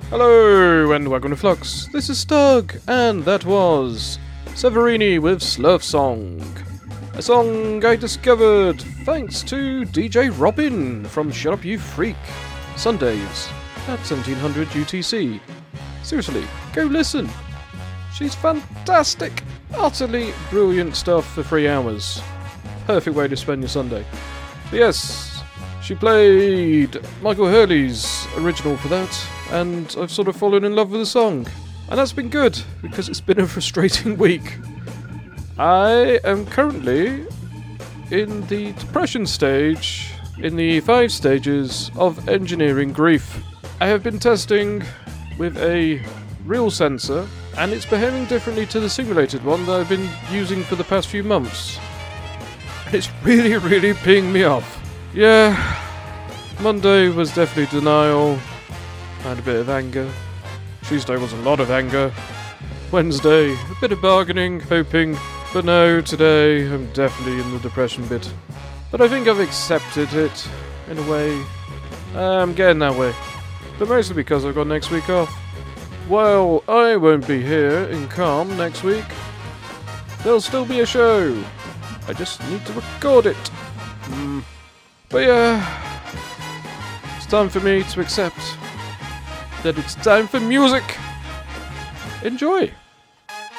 Hello and welcome to Flux. This is Stug, and that was Severini with Slurf Song. A song I discovered thanks to DJ Robin from Shut Up You Freak, Sundays at 1700 UTC. Seriously, go listen. She's fantastic. Utterly brilliant stuff for 3 hours. Perfect way to spend your Sunday. But yes, she played Michael Hurley's original for that, and I've sort of fallen in love with the song. And that's been good, because it's been a frustrating week. I am currently in the depression stage, in the 5 stages of engineering grief. I have been testing with a real sensor, and it's behaving differently to the simulated one that I've been using for the past few months. And it's really peeing me off. Yeah, Monday was definitely denial and a bit of anger. Tuesday was a lot of anger. Wednesday, a bit of bargaining, hoping. But no, today I'm definitely in the depression bit. But I think I've accepted it, in a way. I'm getting that way. But mostly because I've got next week off. Well, I won't be here in Calm next week. There'll still be a show. I just need to record it. But yeah, it's time for me to accept that it's time for music. Enjoy.